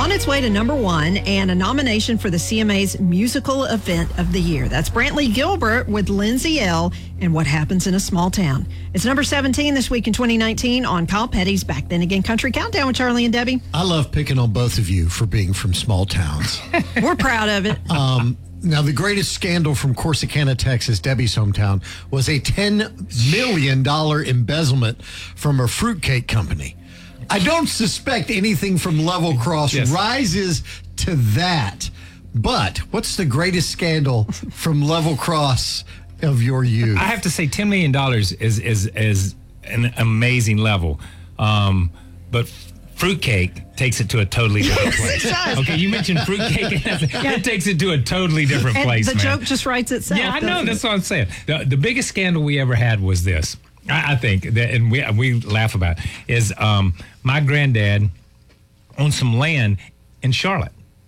On its way to number 1 and a nomination for the CMA's Musical Event of the Year. That's Brantley Gilbert with Lindsay L. and What Happens in a Small Town. It's number 17 this week in 2019 on Kyle Petty's Back Then Again Country Countdown with Charlie and Debbie. I love picking on both of you for being from small towns. We're proud of it. Now, the greatest scandal from Corsicana, Texas, Debbie's hometown, was a $10 million embezzlement from a fruitcake company. I don't suspect anything from Level Cross rises to that. But what's the greatest scandal from Level Cross of your youth? I have to say $10 million is an amazing level. But fruitcake takes it to a totally different place. Okay, you mentioned fruitcake. It takes it to a totally different place, the joke just writes itself. Yeah, I know. That's what I'm saying. The biggest scandal we ever had was this. I think, and we laugh about it, is my granddad owned some land in Charlotte,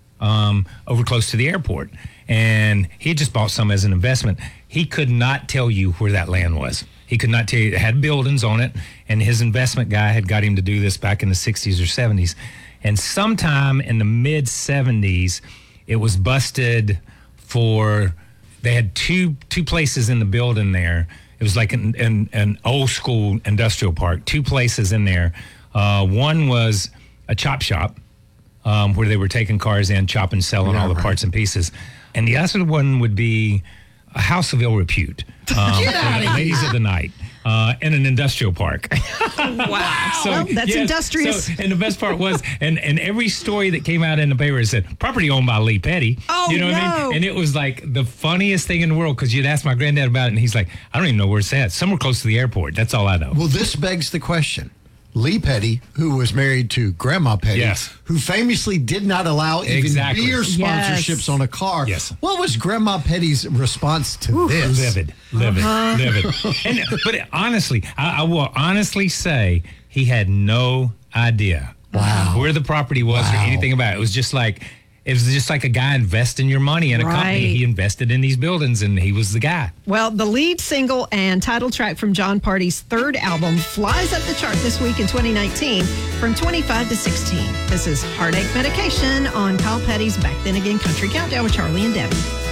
over close to the airport. And he had just bought some as an investment. He could not tell you where that land was. He could not tell you. It had buildings on it, and his investment guy had got him to do this back in the 60s or 70s. And sometime in the mid-70s, it was busted for, they had two places in the building there. It was like an old-school industrial park, 2 places in there. One was a chop shop where they were taking cars in, chopping, selling all the parts and pieces. And the other one would be a house of ill repute for the ladies of the night in an industrial park. Wow. So, well, that's industrious. So, and the best part was, and every story that came out in the paper said, property owned by Lee Petty. Oh, you know what I mean? And it was like the funniest thing in the world, because you'd ask my granddad about it, and he's like, I don't even know where it's at. Somewhere close to the airport. That's all I know. Well, this begs the question. Lee Petty, who was married to Grandma Petty, who famously did not allow even beer sponsorships on a car. What was Grandma Petty's response to this? Livid. But honestly, I will honestly say he had no idea where the property was or anything about it. It was just like a guy investing your money in a company. He invested in these buildings, and he was the guy. Well, the lead single and title track from Jon Pardi's third album flies up the chart this week in 2019 from 25 to 16. This is Heartache Medication on Kyle Petty's Back Then Again Country Countdown with Charlie and Debbie.